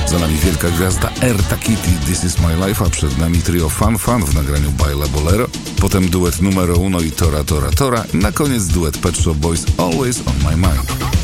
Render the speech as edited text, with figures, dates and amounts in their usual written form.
Za nami wielka gwiazda Erta Kitty, This Is My Life, a przed nami trio Fun Fun w nagraniu Baila Bolero, potem duet Numero Uno i Tora Tora Tora, na koniec duet Pet Shop Boys Always On My Mind.